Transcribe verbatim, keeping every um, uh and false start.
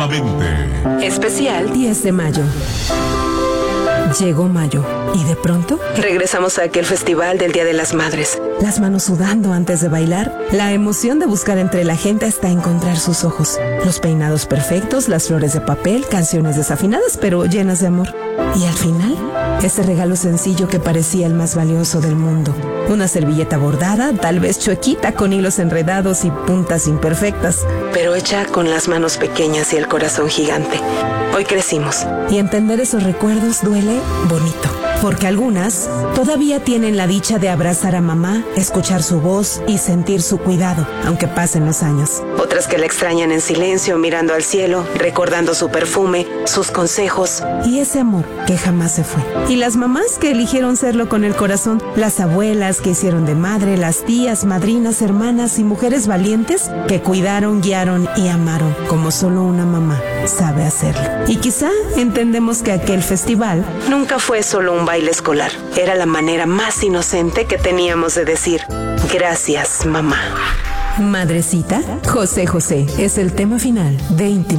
Íntimamente. Especial diez de mayo. Llegó mayo y de pronto regresamos a aquel festival del Día de las Madres. Las manos sudando antes de bailar, la emoción de buscar entre la gente hasta encontrar sus ojos. Los peinados perfectos, las flores de papel, canciones desafinadas pero llenas de amor. Y al final, ese regalo sencillo que parecía el más valioso del mundo. Una servilleta bordada, tal vez chuequita con hilos enredados y puntas imperfectas, pero hecha con las manos pequeñas y el corazón gigante. Hoy crecimos y entender esos recuerdos duele bonito, porque algunas todavía tienen la dicha de abrazar a mamá, escuchar su voz y sentir su cuidado, aunque pasen los años. Otras que la extrañan en silencio, mirando al cielo, recordando su perfume, sus consejos y ese amor que jamás se fue. Y las mamás que eligieron serlo con el corazón, las abuelas que hicieron de madre, las tías, madrinas, hermanas y mujeres valientes que cuidaron, guiaron y amaron como solo una mamá sabe hacerlo. Y quizá entendemos que aquel festival nunca fue solo un baile escolar. Era la manera más inocente que teníamos de decir gracias, mamá. Madrecita, José José es el tema final de Íntimamente.